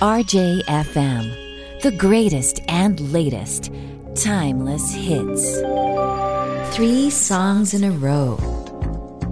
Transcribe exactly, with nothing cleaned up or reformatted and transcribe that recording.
R J F M, the greatest and latest timeless hits. Three songs in a row.